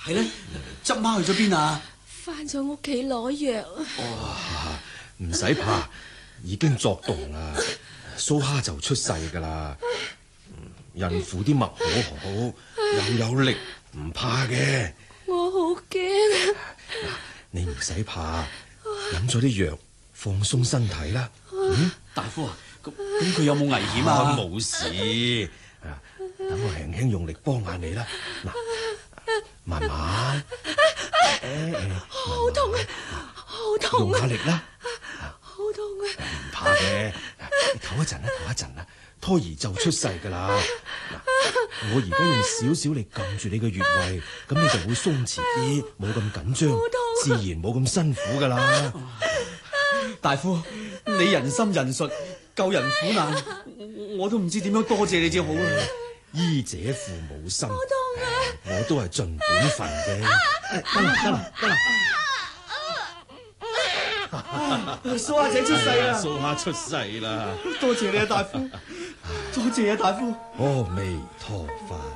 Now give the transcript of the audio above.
係咧，執媽去咗邊啊？ 翻咗屋企攞藥。 唔使怕，已經作動啦。蘇蝦就出世噶啦。孕婦啲脈好好，又有力，唔怕嘅。 我好驚。 你唔使怕，飲咗啲藥，放鬆身體啦。 大夫啊，咁佢有冇危險啊？ 冇事。等我輕輕用力幫下你啦。嗱，慢慢。 好痛啊！好痛啊！ 用下力啦。 好痛啊！ 唔怕嘅，你唞一陣啦，唞一陣啦，胎兒就出世噶啦。我而家用少少力撳住你嘅穴位，咁你就會鬆弛啲，冇咁緊張，自然冇咁辛苦噶啦。 大夫，你仁心仁術，救人苦難，我都唔知點樣多謝你至好啊！ 醫者父母心，我都係盡本分嘅。得啦。 蘇蝦仔出世啦！ 蘇蝦出世啦！ 多謝你啊，大夫！多謝啊，大夫！ 阿彌陀佛。